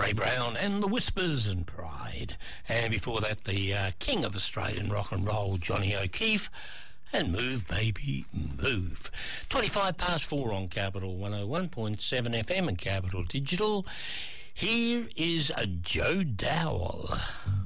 Charlie Brown and the Whispers and Pride. And before that, the king of Australian rock and roll, Johnny O'Keefe, and Move Baby Move. 4 on Capital 101.7 FM and Capital Digital. Here is a Joe Dowell.